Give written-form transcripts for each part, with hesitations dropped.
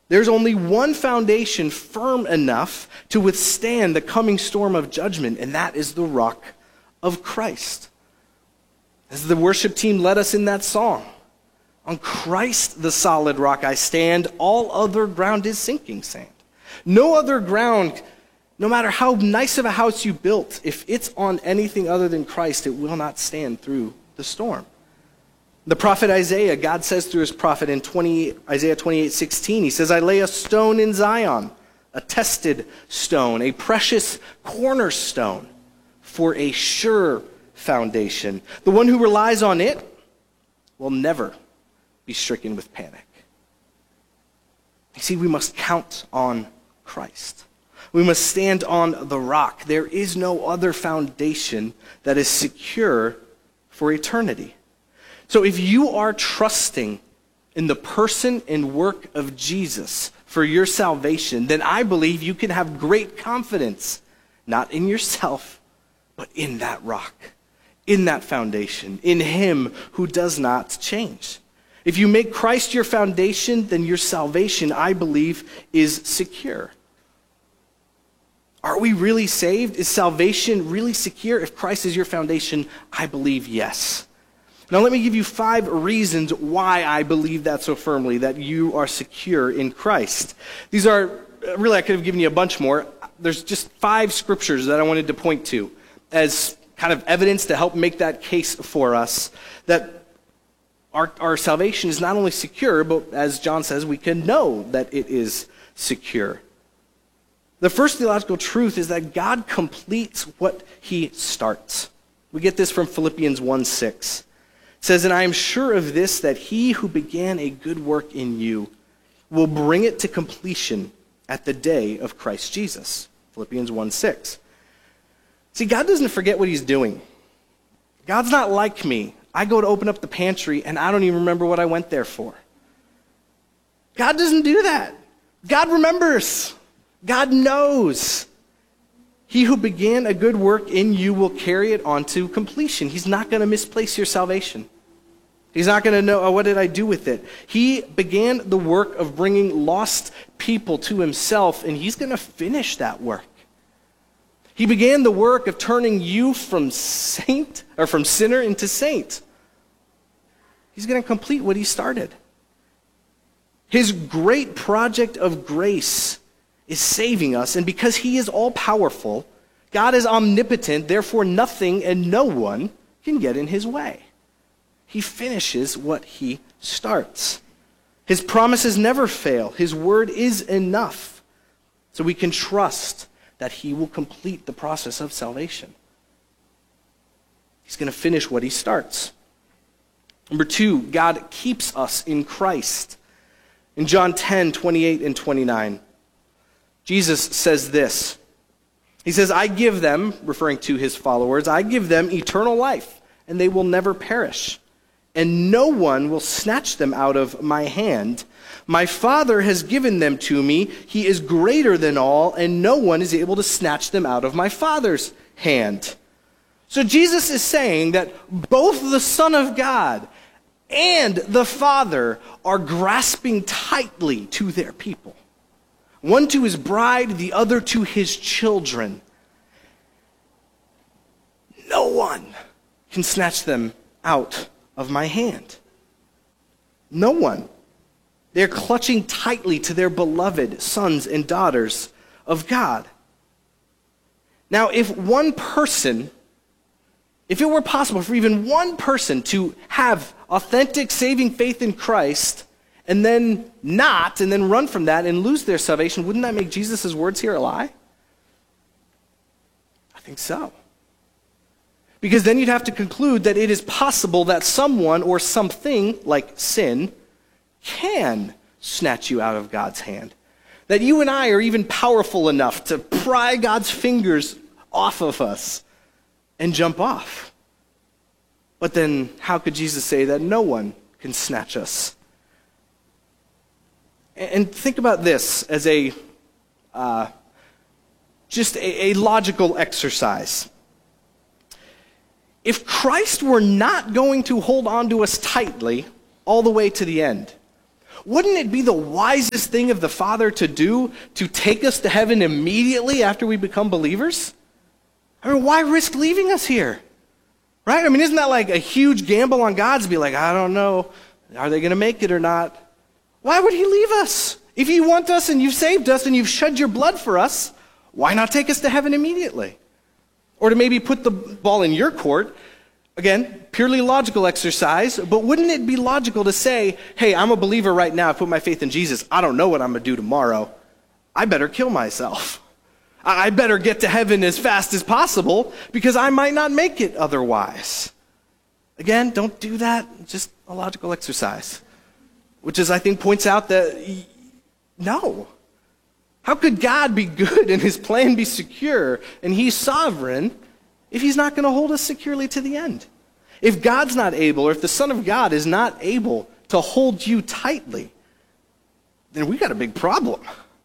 There's only one foundation firm enough to withstand the coming storm of judgment, and that is the rock of Christ. As the worship team led us in that song, on Christ the solid rock I stand, all other ground is sinking sand. No other ground, no matter how nice of a house you built, if it's on anything other than Christ, it will not stand through the storm. The prophet Isaiah, God says through his prophet in Isaiah 28:16, he says, I lay a stone in Zion, a tested stone, a precious cornerstone for a sure foundation. The one who relies on it will never be stricken with panic. You see, we must count on Christ. We must stand on the rock. There is no other foundation that is secure for eternity. So if you are trusting in the person and work of Jesus for your salvation, then I believe you can have great confidence, not in yourself, but in that rock, in that foundation, in him who does not change. If you make Christ your foundation, then your salvation, I believe, is secure. Are we really saved? Is salvation really secure if Christ is your foundation? I believe yes. Now let me give you 5 reasons why I believe that so firmly, that you are secure in Christ. These are, really I could have given you a bunch more. There's just 5 scriptures that I wanted to point to as kind of evidence to help make that case for us, that our salvation is not only secure, but as John says, we can know that it is secure. The first theological truth is that God completes what he starts. We get this from Philippians 1:6. It says, and I am sure of this, that he who began a good work in you will bring it to completion at the day of Christ Jesus. Philippians 1:6. See, God doesn't forget what he's doing. God's not like me. I go to open up the pantry and I don't even remember what I went there for. God doesn't do that. God remembers. God knows. He who began a good work in you will carry it on to completion. He's not going to misplace your salvation. He's not going to know, oh, what did I do with it? He began the work of bringing lost people to himself, and he's going to finish that work. He began the work of turning you from sinner into saint. He's going to complete what he started. His great project of grace is saving us, and because he is all-powerful, God is omnipotent, therefore nothing and no one can get in his way. He finishes what he starts. His promises never fail. His word is enough. So we can trust that he will complete the process of salvation. He's going to finish what he starts. Number 2, God keeps us in Christ. In John 10:28 and 29, Jesus says this. He says, I give them, referring to his followers, I give them eternal life, and they will never perish, and no one will snatch them out of my hand. My Father has given them to me. He is greater than all, and no one is able to snatch them out of my Father's hand. So Jesus is saying that both the Son of God and the Father are grasping tightly to their people. One to his bride, the other to his children. No one can snatch them out of my hand. No one. They're clutching tightly to their beloved sons and daughters of God. Now, if it were possible for even one person to have authentic saving faith in Christ and then run from that and lose their salvation, wouldn't that make Jesus' words here a lie? I think so. Because then you'd have to conclude that it is possible that someone or something like sin can snatch you out of God's hand. That you and I are even powerful enough to pry God's fingers off of us and jump off. But then how could Jesus say that no one can snatch us? And think about this as a logical exercise. If Christ were not going to hold on to us tightly all the way to the end, Wouldn't it be the wisest thing of the Father to do to take us to heaven immediately after we become believers? I mean, why risk leaving us here? Right? I mean, isn't that like a huge gamble on God's be like, I don't know, are they going to make it or not? Why would he leave us? If you want us and you've saved us and you've shed your blood for us, why not take us to heaven immediately? Or to maybe put the ball in your court, again, purely logical exercise, but wouldn't it be logical to say, hey, I'm a believer right now, I put my faith in Jesus, I don't know what I'm going to do tomorrow, I better kill myself. I better get to heaven as fast as possible because I might not make it otherwise. Again, don't do that, just a logical exercise. Which is, I think, points out that, no. How could God be good and his plan be secure and he's sovereign if he's not going to hold us securely to the end? If God's not able, or if the Son of God is not able to hold you tightly, then we got a big problem.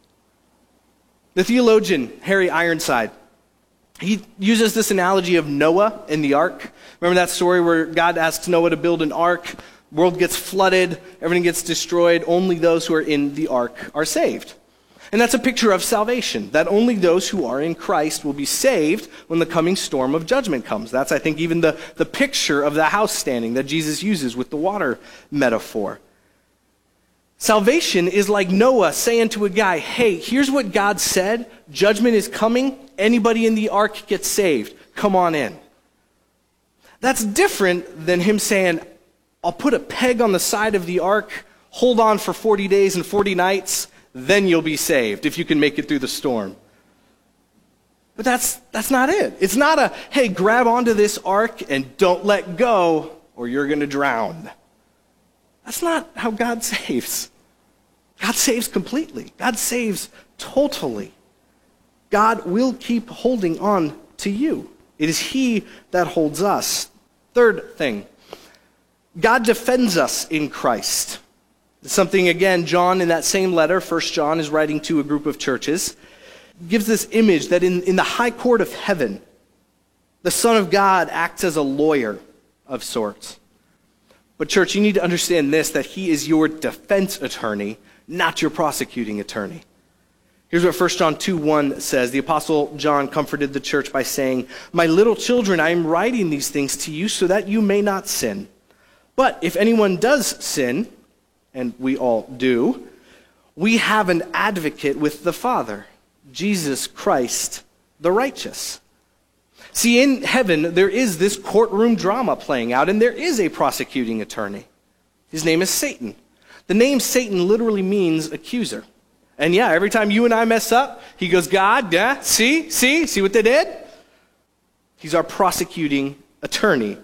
The theologian Harry Ironside, he uses this analogy of Noah and the ark. Remember that story where God asks Noah to build an ark? World gets flooded, everything gets destroyed, only those who are in the ark are saved. And that's a picture of salvation, that only those who are in Christ will be saved when the coming storm of judgment comes. That's, I think, even the picture of the house standing that Jesus uses with the water metaphor. Salvation is like Noah saying to a guy, hey, here's what God said, judgment is coming, anybody in the ark gets saved, come on in. That's different than him saying, I'll put a peg on the side of the ark, hold on for 40 days and 40 nights, then you'll be saved if you can make it through the storm. But that's not it. It's not a, hey, grab onto this ark and don't let go or you're going to drown. That's not how God saves. God saves completely. God saves totally. God will keep holding on to you. It is he that holds us. Third thing, God defends us in Christ. Something, again, John in that same letter, 1 John, is writing to a group of churches, gives this image that in the high court of heaven, the Son of God acts as a lawyer of sorts. But church, you need to understand this, that he is your defense attorney, not your prosecuting attorney. Here's what 1 John 2:1 says. The Apostle John comforted the church by saying, my little children, I am writing these things to you so that you may not sin. But if anyone does sin, and we all do, we have an advocate with the Father, Jesus Christ, the righteous. See, in heaven, there is this courtroom drama playing out, and there is a prosecuting attorney. His name is Satan. The name Satan literally means accuser. And yeah, every time you and I mess up, he goes, God, yeah, see what they did? He's our prosecuting attorney.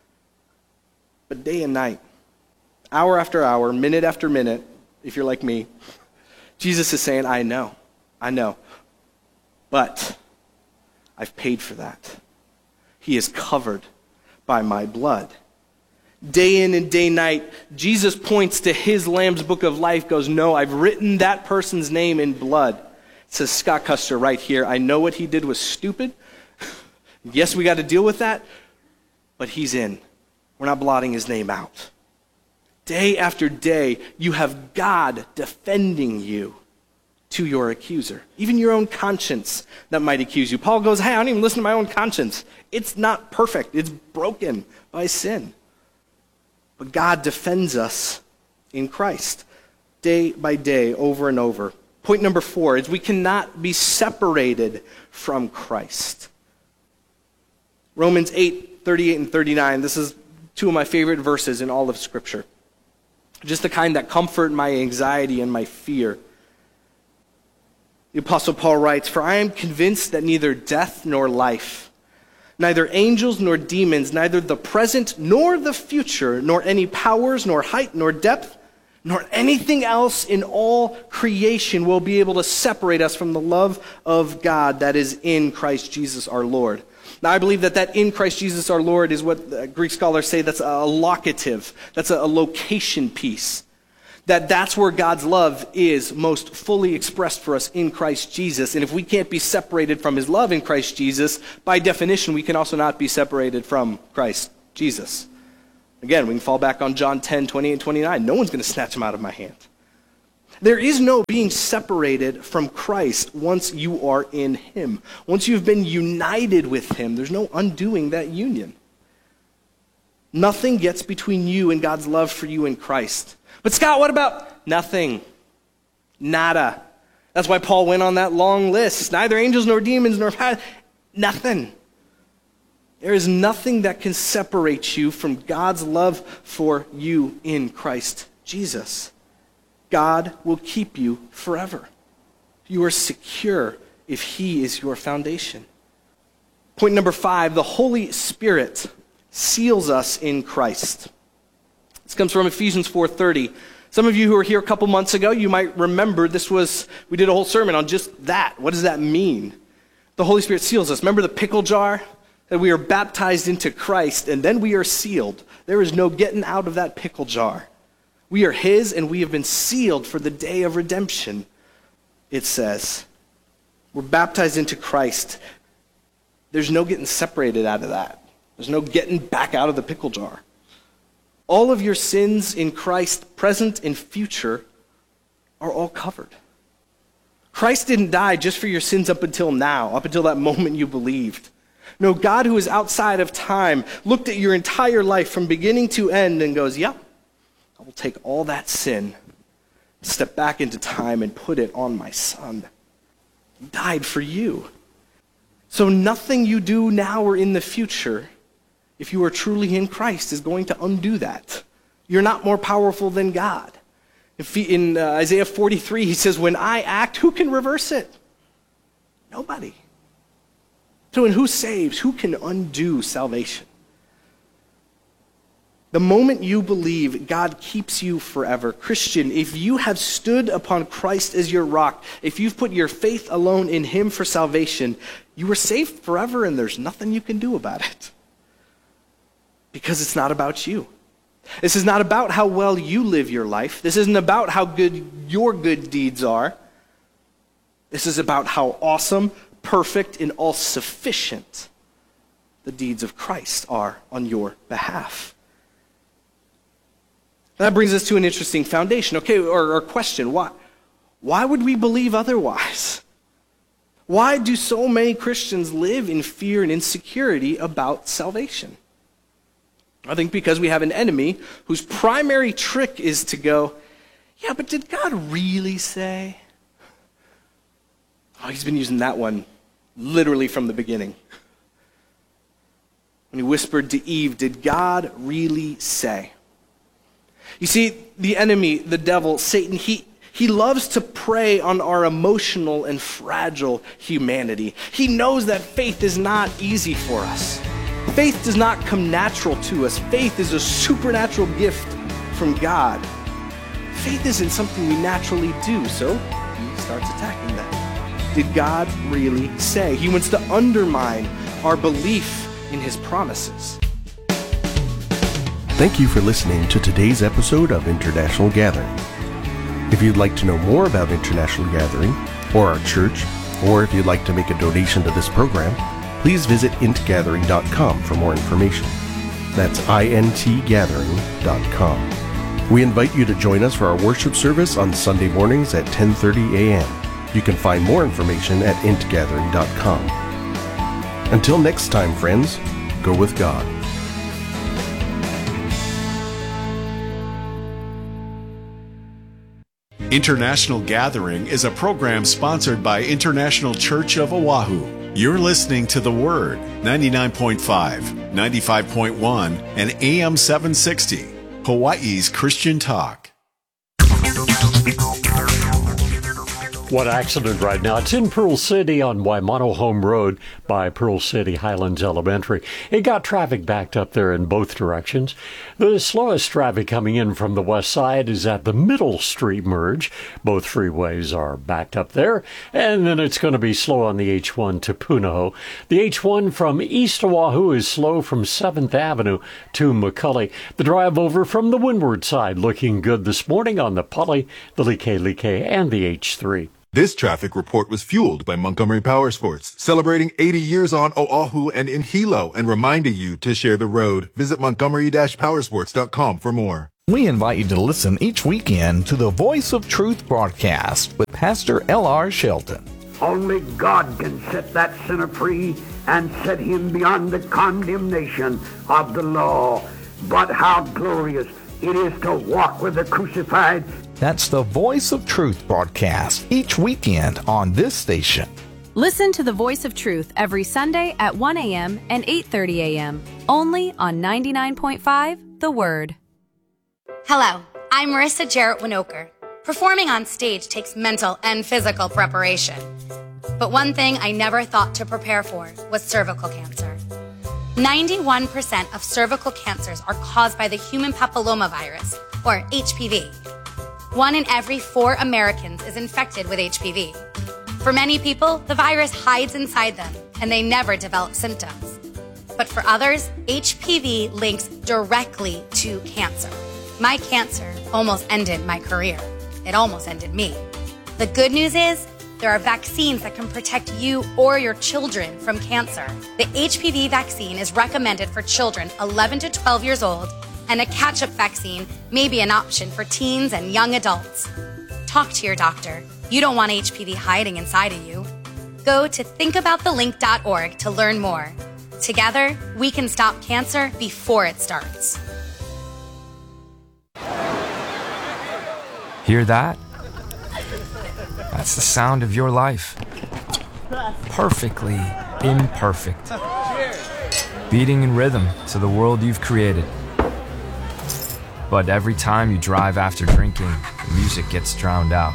But day and night, hour after hour, minute after minute, if you're like me, Jesus is saying, I know, but I've paid for that. He is covered by my blood. Day in and day night, Jesus points to his Lamb's Book of Life, goes, no, I've written that person's name in blood. It says Scott Custer right here. I know what he did was stupid. Yes, we got to deal with that, but he's in. We're not blotting his name out. Day after day, you have God defending you to your accuser. Even your own conscience that might accuse you. Paul goes, hey, I don't even listen to my own conscience. It's not perfect. It's broken by sin. But God defends us in Christ day by day, over and over. Point number 4 is we cannot be separated from Christ. Romans 8:38 and 39. This is two of my favorite verses in all of Scripture. Just the kind that comfort my anxiety and my fear. The Apostle Paul writes, for I am convinced that neither death nor life, neither angels nor demons, neither the present nor the future, nor any powers, nor height, nor depth, nor anything else in all creation will be able to separate us from the love of God that is in Christ Jesus our Lord. Now, I believe that in Christ Jesus our Lord is what Greek scholars say that's a locative, that's a location piece. That's where God's love is most fully expressed for us in Christ Jesus. And if we can't be separated from his love in Christ Jesus, by definition, we can also not be separated from Christ Jesus. Again, we can fall back on John 10:28 and 29. No one's going to snatch him out of my hand. There is no being separated from Christ once you are in him. Once you've been united with him, there's no undoing that union. Nothing gets between you and God's love for you in Christ. But Scott, what about nothing? Nada. That's why Paul went on that long list. Neither angels nor demons nor nothing. There is nothing that can separate you from God's love for you in Christ Jesus. God will keep you forever. You are secure if he is your foundation. Point number 5, the Holy Spirit seals us in Christ. This comes from Ephesians 4:30. Some of you who were here a couple months ago, you might remember we did a whole sermon on just that. What does that mean? The Holy Spirit seals us. Remember the pickle jar? That we are baptized into Christ and then we are sealed. There is no getting out of that pickle jar. We are his and we have been sealed for the day of redemption, it says. We're baptized into Christ. There's no getting separated out of that. There's no getting back out of the pickle jar. All of your sins in Christ, present and future, are all covered. Christ didn't die just for your sins up until now, up until that moment you believed. No, God who is outside of time looked at your entire life from beginning to end and goes, yep, I will take all that sin, step back into time and put it on my son. He died for you. So nothing you do now or in the future, if you are truly in Christ, is going to undo that. You're not more powerful than God. In Isaiah 43, he says, when I act, who can reverse it? Nobody. So, and who saves? Who can undo salvation? The moment you believe, God keeps you forever. Christian, if you have stood upon Christ as your rock, if you've put your faith alone in him for salvation, you are saved forever and there's nothing you can do about it. Because it's not about you. This is not about how well you live your life. This isn't about how good your good deeds are. This is about how awesome, perfect, and all-sufficient the deeds of Christ are on your behalf. That brings us to an interesting foundation, or question. Why would we believe otherwise? Why do so many Christians live in fear and insecurity about salvation? I think because we have an enemy whose primary trick is to go, yeah, but did God really say? Oh, he's been using that one literally from the beginning. When he whispered to Eve, did God really say? You see, the enemy, the devil, Satan, he loves to prey on our emotional and fragile humanity. He knows that faith is not easy for us. Faith does not come natural to us. Faith is a supernatural gift from God. Faith isn't something we naturally do, so he starts attacking that. Did God really say? He wants to undermine our belief in his promises. Thank you for listening to today's episode of International Gathering. If you'd like to know more about International Gathering or our church, or if you'd like to make a donation to this program, please visit intgathering.com for more information. That's intgathering.com. We invite you to join us for our worship service on Sunday mornings at 10:30 a.m. You can find more information at intgathering.com. Until next time, friends, go with God. International Gathering is a program sponsored by International Church of Oahu. You're listening to The Word, 99.5, 95.1, and AM 760, Hawaii's Christian Talk. What accident right now? It's in Pearl City on Waimano Home Road by Pearl City Highlands Elementary. It got traffic backed up there in both directions. The slowest traffic coming in from the west side is at the Middle Street merge. Both freeways are backed up there. And then it's going to be slow on the H1 to Punahou. The H1 from East Oahu is slow from 7th Avenue to McCully. The drive over from the windward side looking good this morning on the Pali, the Like, and the H3. This traffic report was fueled by Montgomery Powersports, celebrating 80 years on Oahu and in Hilo and reminding you to share the road. Visit Montgomery-Powersports.com for more. We invite you to listen each weekend to the Voice of Truth broadcast with Pastor L.R. Shelton. Only God can set that sinner free and set him beyond the condemnation of the law. But how glorious it is to walk with the crucified. That's the Voice of Truth broadcast each weekend on this station. Listen to the Voice of Truth every Sunday at 1 a.m. and 8:30 a.m. only on 99.5 The Word. Hello, I'm Marissa Jarrett Winokur. Performing on stage takes mental and physical preparation. But one thing I never thought to prepare for was cervical cancer. 91% of cervical cancers are caused by the human papillomavirus, or HPV. 1 in every 4 Americans is infected with HPV. For many people, the virus hides inside them, and they never develop symptoms. But for others, HPV links directly to cancer. My cancer almost ended my career. It almost ended me. The good news is, there are vaccines that can protect you or your children from cancer. The HPV vaccine is recommended for children 11 to 12 years old, and a catch-up vaccine may be an option for teens and young adults. Talk to your doctor. You don't want HPV hiding inside of you. Go to thinkaboutthelink.org to learn more. Together, we can stop cancer before it starts. Hear that? That's the sound of your life. Perfectly imperfect. Beating in rhythm to the world you've created. But every time you drive after drinking, the music gets drowned out.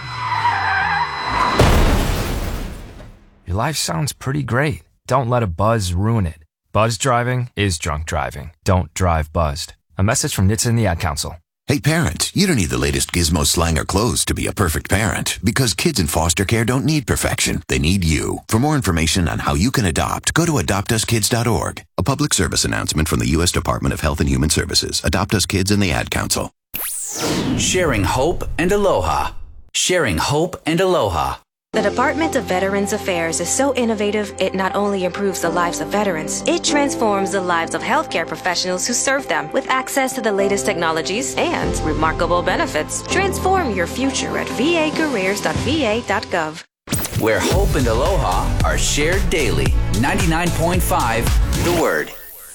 Your life sounds pretty great. Don't let a buzz ruin it. Buzz driving is drunk driving. Don't drive buzzed. A message from NHTSA and the Ad Council. Hey parents, you don't need the latest gizmo, slang, or clothes to be a perfect parent, because kids in foster care don't need perfection. They need you. For more information on how you can adopt, go to adoptuskids.org. A public service announcement from the U.S. Department of Health and Human Services, Adopt Us Kids, and the Ad Council. Sharing hope and aloha. Sharing hope and aloha. The Department of Veterans Affairs is so innovative, it not only improves the lives of veterans, it transforms the lives of healthcare professionals who serve them with access to the latest technologies and remarkable benefits. Transform your future at vacareers.va.gov. Where hope and aloha are shared daily. 99.5 The Word.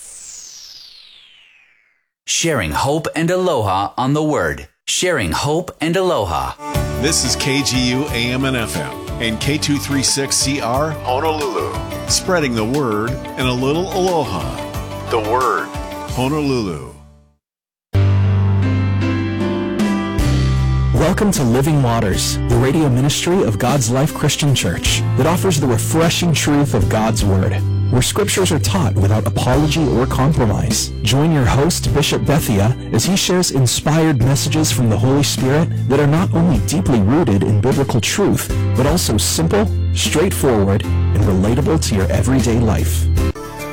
Sharing hope and aloha on The Word. Sharing hope and aloha. This is KGU AM and FM and K236CR Honolulu. Spreading the word and a little aloha. The Word, Honolulu. Welcome to Living Waters, the radio ministry of God's Life Christian Church that offers the refreshing truth of God's Word, where scriptures are taught without apology or compromise. Join your host, Bishop Bethia, as he shares inspired messages from the Holy Spirit that are not only deeply rooted in biblical truth, but also simple, straightforward, and relatable to your everyday life.